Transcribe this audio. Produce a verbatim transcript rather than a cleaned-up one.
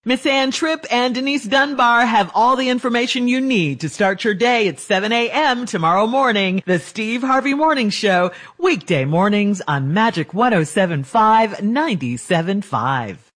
Miss Ann Tripp and Denise Dunbar have all the information you need to start your day at seven a.m. tomorrow morning. The Steve Harvey Morning Show, weekday mornings on Magic one oh seven point five, ninety-seven point five.